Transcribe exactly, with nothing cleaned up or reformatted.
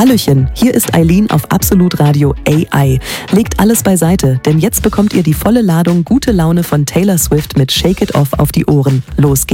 Hallöchen, hier ist Eileen auf Absolut Radio A I. Legt alles beiseite, denn jetzt bekommt ihr die volle Ladung gute Laune von Taylor Swift mit Shake It Off auf die Ohren. Los geht's.